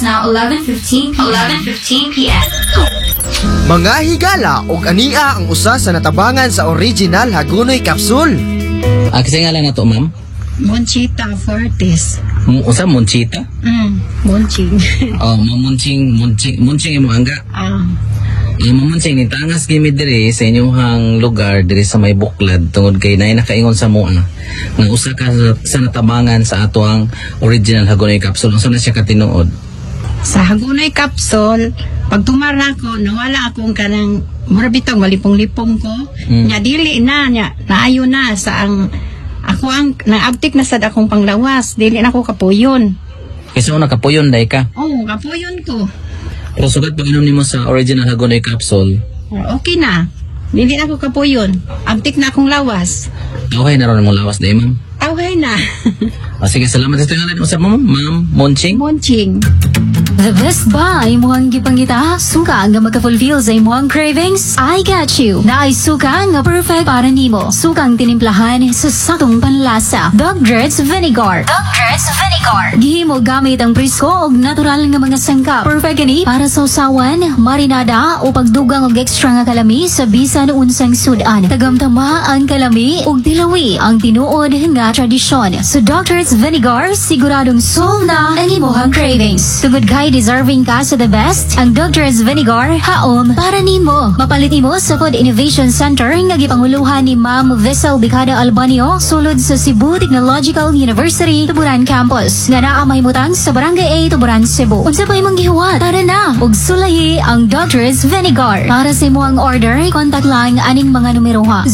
now 11:15 p.m. 11:15 p.m. Mga higala og ania ang usa sa natabangan sa original Hagunoy Capsule. Kasi nga lang na to, ma'am? Monchita Fortes. Usa, Monchita? Monching. Munching imo angga. Mamunching ni tangas gimi diri sa inyong lugar diri sa may buklad tungod kay nay nakaingon sa mua nga usa ka sa natabangan sa ato ang original Hagunoy Capsule. Unsa na siya katinuod? Sa Hagunoy Capsule, pag tumara ko, nawala akong kanang murabitong malipong-lipong ko. Nya dili na nya naayo na sa ang ako ang naabtik na sad akong panglawas, dili na ako kapuyon. Kasi una kapuyon day ka. Oh, kapuyon ko. Pero sugat pag inom nimo sa original Hagunoy Capsule, Okay na. Dili na ako kapuyon. Abtik na akong lawas. okay na ron mong lawas day, ma'am. Okay na. Sige, salamat sa tingalan usap mo, ma'am. Monching. Monching. The Best Buy imuhang gipangita suka nga magka-fulfill sa imuhang cravings. I got you. Na ay suka nga perfect para nimo. Sukang tinimplahan sa sakong panlasa. Dogger's Vinegar. Dogger's Vinegar. Gihimo gamit ang presko og natural nga mga sangkap. Perfect gani para sa usawan, marinada o pagdugang og extra nga kalami sa bisan unsang sudan. Tagamtama ang kalami ug tilawi ang tinuod nga tradisyon. So Dogger's Vinegar siguradong solve na ang imuhang cravings. Tugod kay deserving ka sa the best, ang Dogger's Vinegar haom para nimo. Mapalit nimo sa Food Innovation Center nga gipanguluhan ni Ma'am Vessel Bicada Albanio sulod sa Cebu Technological University Tuburan Campus. Nga naa mahimutang sa Barangay A, Tuburan, Cebu. Unsa pa imong gihuwat? Tara na ug sulahi ang Dogger's Vinegar. Para sa imong order, contact lang aning mga numero ha: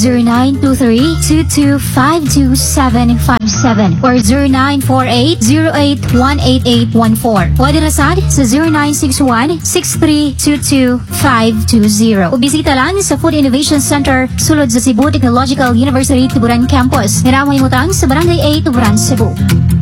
0923-2252-757 or 0948-08-18814. Pwede rasad sa 0961-6322-520. O bisita lang sa Food Innovation Center sulod sa Cebu Technological University Tuburan Campus. Nga na mahimutang sa Barangay A, Tuburan, Cebu.